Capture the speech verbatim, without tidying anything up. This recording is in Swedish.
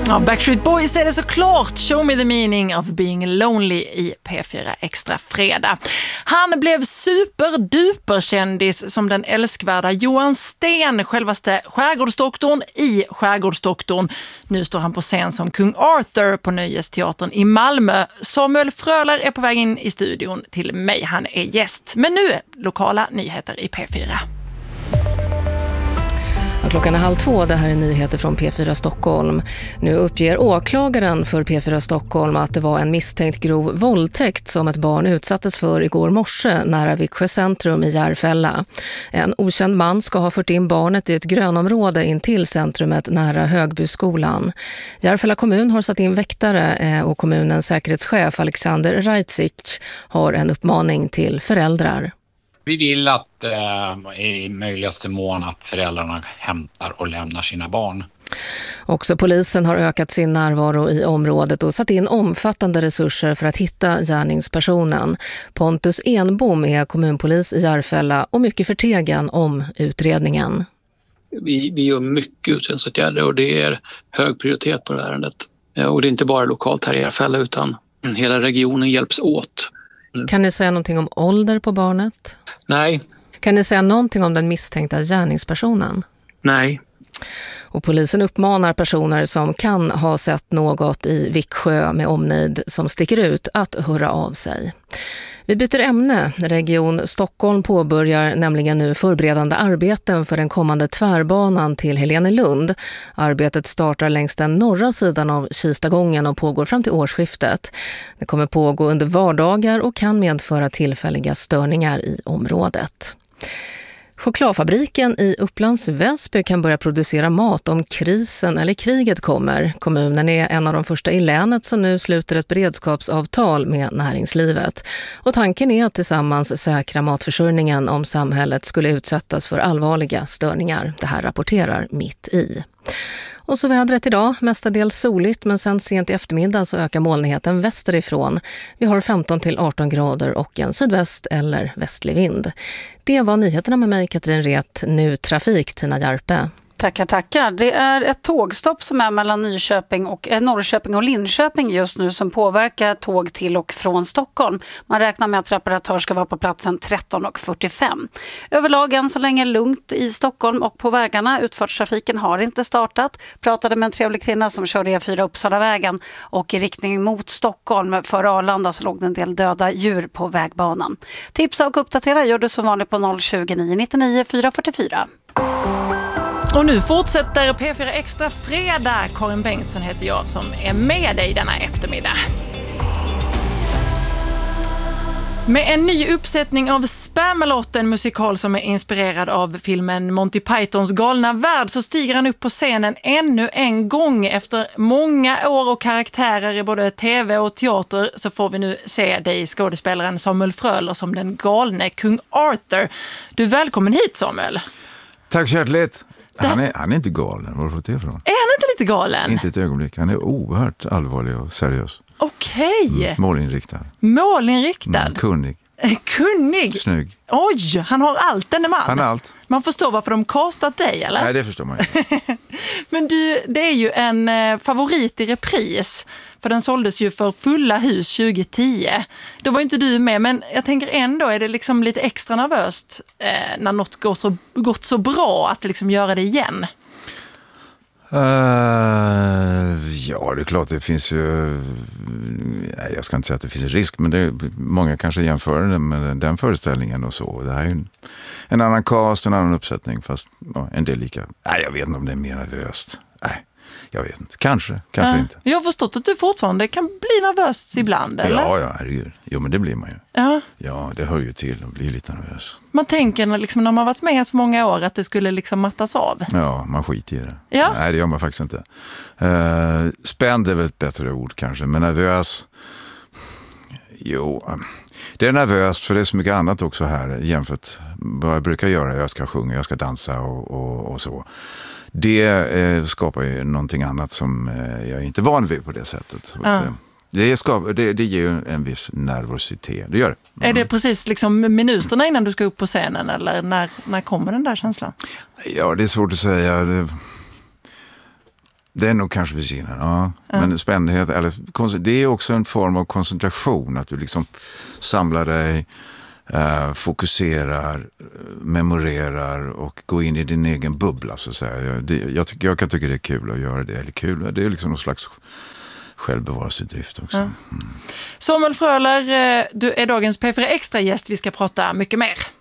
Ja, Backstreet Boys är det såklart. Show me the meaning of being lonely i P fyra Extra fredag. Han blev superduperkändis som den älskvärda Johan Sten, självaste skärgårdsdoktorn i Skärgårdsdoktorn. Nu står han på scen som kung Arthur på Nöjesteatern i Malmö. Samuel Fröler är på väg in i studion till mig. Han är gäst. Men nu lokala nyheter i P fyra. Klockan är halv två, det här är nyheter från P fyra Stockholm. Nu uppger åklagaren för P fyra Stockholm att det var en misstänkt grov våldtäkt som ett barn utsattes för igår morse nära Viksjö centrum i Järfälla. En okänd man ska ha fört in barnet i ett grönområde in till centrumet nära Högbyskolan. Järfälla kommun har satt in väktare och kommunens säkerhetschef Alexander Reitzik har en uppmaning till föräldrar. Vi vill att eh, i möjligaste mån att föräldrarna hämtar och lämnar sina barn. Också polisen har ökat sin närvaro i området och satt in omfattande resurser för att hitta gärningspersonen. Pontus Enbom är kommunpolis i Järfälla och mycket förtegen om utredningen. Vi, vi gör mycket utredningsåtgärder och det är hög prioritet på det här ärendet. Och det är inte bara lokalt här i Järfälla utan hela regionen hjälps åt. Kan ni säga någonting om ålder på barnet? Nej. Kan ni säga någonting om den misstänkta gärningspersonen? Nej. Och polisen uppmanar personer som kan ha sett något i Viksjö med omnejd som sticker ut att höra av sig. Vi byter ämne. Region Stockholm påbörjar nämligen nu förberedande arbeten för den kommande tvärbanan till Helenelund. Arbetet startar längs den norra sidan av Kistagången och pågår fram till årsskiftet. Det kommer pågå under vardagar och kan medföra tillfälliga störningar i området. Chokladfabriken i Upplands Väsby kan börja producera mat om krisen eller kriget kommer. Kommunen är en av de första i länet som nu sluter ett beredskapsavtal med näringslivet. Och tanken är att tillsammans säkra matförsörjningen om samhället skulle utsättas för allvarliga störningar. Det här rapporterar Mitt i. Och så vädret idag, mestadels soligt men sen sent i eftermiddag så ökar molnigheten västerifrån. Vi har femton till arton grader och en sydväst eller västlig vind. Det var nyheterna med mig, Katrin Ret. Nu trafik, Tina Järpe. Tackar, tackar. Det är ett tågstopp som är mellan Nyköping och eh, Norrköping och Linköping just nu som påverkar tåg till och från Stockholm. Man räknar med att reparatör ska vara på platsen tretton och fyrtiofem. Överlag än så länge lugnt i Stockholm och på vägarna. Utfartstrafiken har inte startat. Pratade med en trevlig kvinna som körde E fyra Uppsalavägen och i riktning mot Stockholm för Arlanda så låg det en del döda djur på vägbanan. Tipsa och uppdatera gör du som vanligt på noll tjugo nio nittionio fyra fyrtiofyra. Och nu fortsätter P fyra Extra fredag. Karin Bengtsson heter jag som är med dig denna eftermiddag. Med en ny uppsättning av Spamalot, en musikal som är inspirerad av filmen Monty Pythons galna värld, så stiger han upp på scenen ännu en gång. Efter många år och karaktärer i både tv och teater så får vi nu se dig, skådespelaren Samuel Fröler, som den galne kung Arthur. Du är välkommen hit, Samuel. Tack så hjärtligt. Han är, han är inte galen. Var får det ifrån? Är han inte lite galen? Inte ett ögonblick. Han är oerhört allvarlig och seriös. Okej. Mm, målinriktad. Målinriktad? Mm, kunnig. Kunnig? Snygg. Oj, han har allt, den är man. Han har allt. Man förstår varför de kastat dig, eller? Nej, det förstår man inte. Men du, det är ju en eh, favorit i repris. För den såldes ju för fulla hus tjugo tio. Då var inte du med, men jag tänker ändå är det liksom lite extra nervöst eh, när något går så, gått så bra att liksom göra det igen. Uh, ja, det är klart det finns ju, nej, jag ska inte säga att det finns en risk, men det är, många kanske jämför det med den föreställningen och så. Det här är en, en annan cast, en annan uppsättning, fast ja, en del lika. Nej, jag vet inte om det är mer nervöst. Nej, jag vet inte. Kanske, kanske ja, inte. Jag har förstått att du fortfarande kan bli nervös ibland, eller? Ja, ja, herregud. Jo, men det blir man ju. Ja, ja det hör ju till att bli lite nervös. Man tänker liksom, när man varit med så många år att det skulle liksom mattas av. Ja, man skiter i det. Ja. Nej, det gör man faktiskt inte. Uh, spänd är väl ett bättre ord kanske, men nervös... Jo, det är nervöst för det är så mycket annat också här jämfört vad jag brukar göra. Jag ska sjunga, jag ska dansa och, och, och så. Det eh, skapar ju någonting annat som eh, jag är inte van vid på det sättet. Ja. Att, eh, det, skapar, det, det ger ju en viss nervositet, det gör det. Mm. Är det precis liksom minuterna innan du ska upp på scenen eller när, när kommer den där känslan? Ja, det är svårt att säga. Det, Det är nog kanske vid sidan, ja. ja. Men spännighet, eller, det är också en form av koncentration. Att du liksom samlar dig, eh, fokuserar, memorerar och går in i din egen bubbla, så att säga. Jag, det, jag, tycker, jag kan tycka det är kul att göra det. Eller kul, det är liksom någon slags självbevarelsedrift också. Mm. Samuel Fröler, du är dagens P fyra Extra-gäst. Vi ska prata mycket mer.